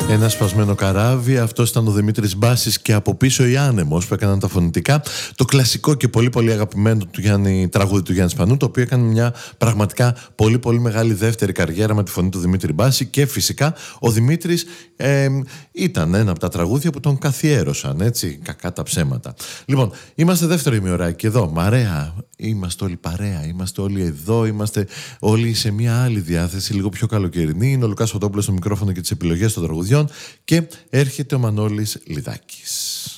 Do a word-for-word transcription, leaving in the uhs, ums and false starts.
Ένα σπασμένο καράβι, αυτός ήταν ο Δημήτρης Μπάσης και από πίσω η Άνεμος που έκαναν τα φωνητικά. Το κλασικό και πολύ πολύ αγαπημένο του Γιάννη, τραγούδι του Γιάννη Σπανού, το οποίο έκανε μια πραγματικά πολύ πολύ μεγάλη δεύτερη καριέρα με τη φωνή του Δημήτρη Μπάση. Και φυσικά ο Δημήτρης ε, ήταν ένα από τα τραγούδια που τον καθιέρωσαν, έτσι, κακά τα ψέματα. Λοιπόν, είμαστε δεύτερο ημιωράκι εδώ, μαρέα. Είμαστε όλοι παρέα, είμαστε όλοι εδώ, είμαστε όλοι σε μια άλλη διάθεση, λίγο πιο καλοκαιρινή. Είναι ο Λουκάς Φωτόπουλος στο μικρόφωνο και τις επιλογές των τραγουδιών και έρχεται ο Μανώλης Λιδάκης.